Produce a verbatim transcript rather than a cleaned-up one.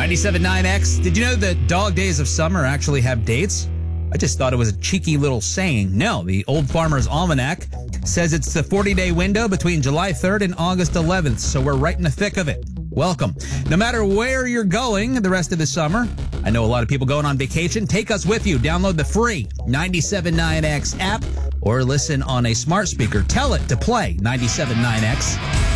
ninety-seven point nine X. Did you know that dog days of summer actually have dates? I just thought it was a cheeky little saying. No, the Old Farmer's Almanac says it's the forty-day window between July third and August eleventh, so we're right in the thick of it. Welcome. No matter where you're going the rest of the summer, I know a lot of people going on vacation. Take us with you. Download the free ninety-seven point nine X app or listen on a smart speaker. Tell it to play ninety-seven point nine X.